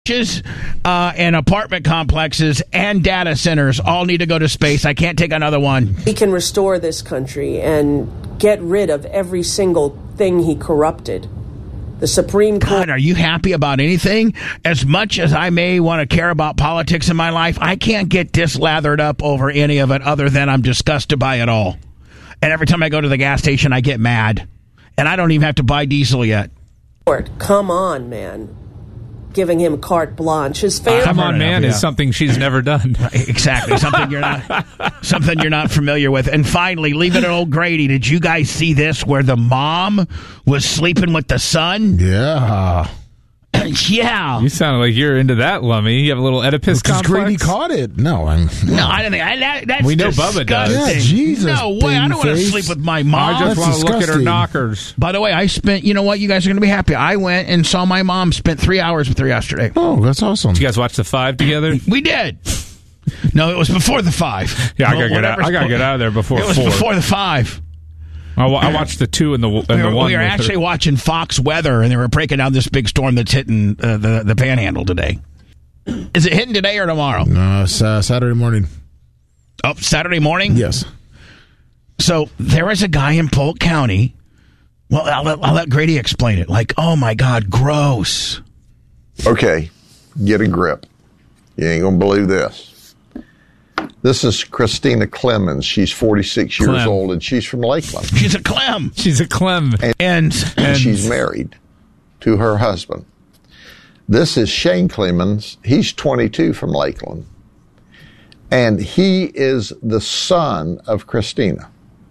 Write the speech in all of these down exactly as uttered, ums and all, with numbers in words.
Uh, and apartment complexes and data centers all need to go to space. I can't take another one. He can restore this country and get rid of every single thing he corrupted. The Supreme Court. God, are you happy about anything? As much as I may want to care about politics in my life, I can't get dislathered up over any of it other than I'm disgusted by it all. And every time I go to the gas station, I get mad. And I don't even have to buy diesel yet. Come on, man. Giving him carte blanche. His family. Come on, man, yeah. is something she's never done. Exactly, something you're not, something you're not familiar with. And finally, leave it at old Grady. Did you guys see this? Where the mom was sleeping with the son? Yeah, yeah. You sound like you're into that, Lummy. You have a little Oedipus because complex. Grady caught it. No, I'm. No, I don't think I, that, that's we know disgusting. Bubba does. Yeah, Jesus, no way. I don't want to babyface. sleep with my mom. I just That's want to look at her disgusting. knockers. By the way, I spent. You know what? You guys are going to be happy. I went and saw my mom. Spent three hours with her yesterday. Oh, that's awesome. Did you guys watch the five together? We did. No, it was before the five. Yeah, I gotta Well, get out. I gotta get out of there before It was four. before the five. I, wa- I watched the two and the and We the were, one. we were with actually her. watching Fox Weather, and they were breaking down this big storm that's hitting uh, the the Panhandle today. Is it hitting today or tomorrow? No, it's uh, Saturday morning. Oh, Saturday morning? Yes. So there was a guy in Polk County. Well, I'll let, I'll let Grady explain it. Like, oh, my God, gross. Okay, get a grip. You ain't going to believe this. This is Christina Clemens. She's forty-six years Clem. old, and she's from Lakeland. She's a Clem. She's a Clem. And, And, and she's married to her husband. This is Shane Clemens. He's twenty-two from Lakeland. And he is the son of Christina.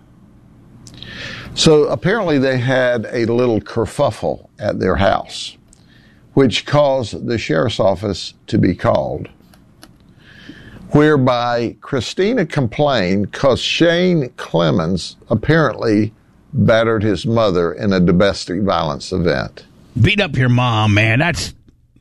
So apparently they had a little kerfuffle at their house, which caused the sheriff's office to be called, whereby Christina complained because Shane Clemens apparently battered his mother in a domestic violence event. beat up your mom, man. That's...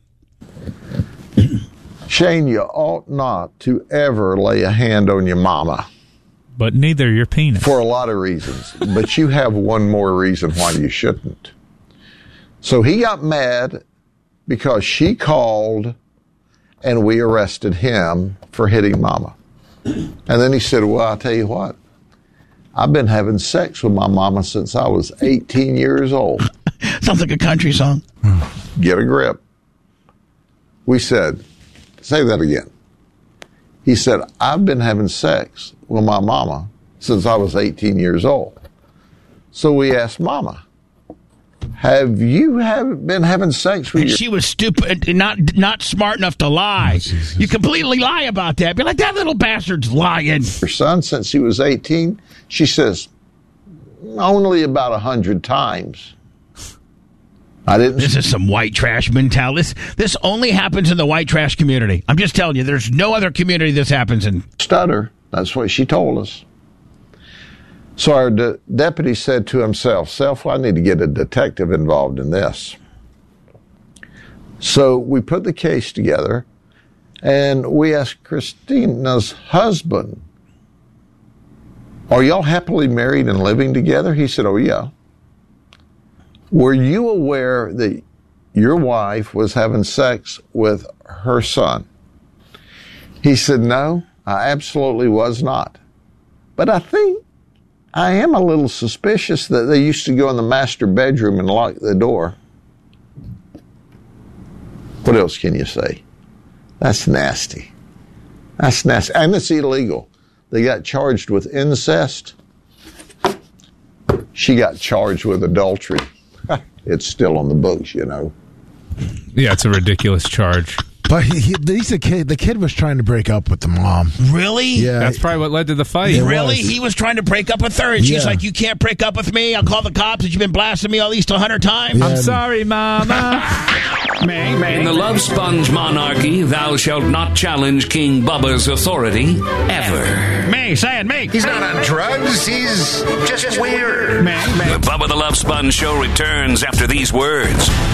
Shane, you ought not to ever lay a hand on your mama. But neither your penis. For a lot of reasons. But you have one more reason why you shouldn't. So he got mad because she called and we arrested him for hitting mama. And then he said, well, I'll tell you what. I've been having sex with my mama since I was eighteen years old. Sounds like a country song. Get a grip. We said, say that again. He said, I've been having sex with my mama since I was eighteen years old. So we asked Mama, have you have been having sex with And your... she was stupid, not not smart enough to lie. You completely lie about that. Be like, that little bastard's lying. your son since he was eighteen? She says, only about a hundred times. I didn't... This is some white trash mentality. This, this only happens in the white trash community. I'm just telling you, there's no other community this happens in. stutter. That's what she told us. So our de- deputy said to himself, Self, I need to get a detective involved in this. So we put the case together, and we asked Christina's husband, are y'all happily married and living together? He said, oh, yeah. Were you aware that your wife was having sex with her son? He said, no, I absolutely was not. But I think I am a little suspicious that they used to go in the master bedroom and lock the door. What else can you say? That's nasty. That's nasty. And it's illegal. They got charged with incest. She got charged with adultery. It's still on the books, you know. Yeah, it's a ridiculous charge. But he, he, he's a kid. The kid was trying to break up with the mom. Really? Yeah. That's probably what led to the fight. It Really? was. He was trying to break up with her, and she's Yeah. like, you can't break up with me. I'll call the cops that you've been blasting me at least a hundred times. Yeah. I'm sorry, Mama. May, may. In the Love Sponge monarchy, thou shalt not challenge King Bubba's authority ever. May, say it, May. He's not on drugs. He's just weird. May, May. The Bubba the Love Sponge show returns after these words.